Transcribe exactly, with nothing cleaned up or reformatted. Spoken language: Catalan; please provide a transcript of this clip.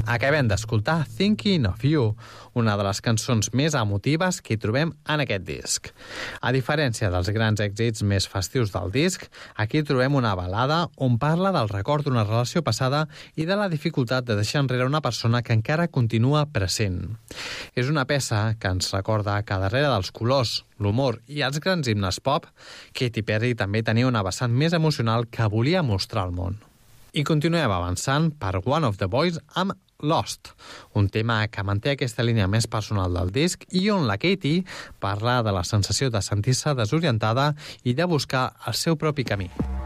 Acabem d'escoltar Thinking of You, una de les cançons més emotives que hi trobem en aquest disc. A diferència dels grans èxits més festius del disc, aquí trobem una balada on parla del record d'una relació passada i de la dificultat de deixar enrere una persona que encara continua present. És una peça que ens recorda que darrere dels colors, l'humor i els grans himnes pop, Katy Perry també tenia una vessant més emocional que volia mostrar al món. I continuem avançant per One of the Boys amb Lost, un tema que manté aquesta línia més personal del disc i on la Katy parla de la sensació de sentir-se desorientada i de buscar el seu propi camí.